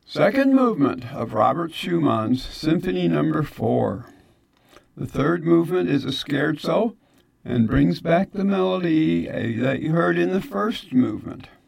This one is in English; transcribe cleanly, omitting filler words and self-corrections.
Second movement of Robert Schumann's Symphony No. 4. The third movement is a scherzo and brings back the melody that you heard in the first movement.